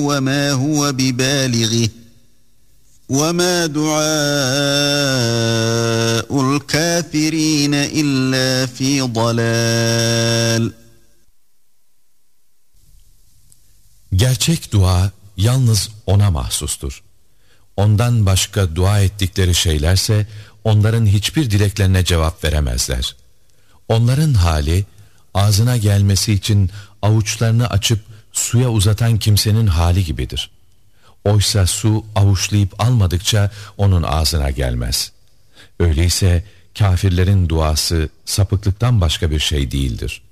وَمَا هُوَ بِبَالِغِهِ وَمَا دُعَاءُ الْكَافِرِينَ إِلَّا فِي ضَلَالٍ. Gerçek dua yalnız ona mahsustur. Ondan başka dua ettikleri şeylerse onların hiçbir dileklerine cevap veremezler. Onların hali ağzına gelmesi için avuçlarını açıp suya uzatan kimsenin hali gibidir. Oysa su avuçlayıp almadıkça onun ağzına gelmez. Öyleyse kafirlerin duası sapıklıktan başka bir şey değildir.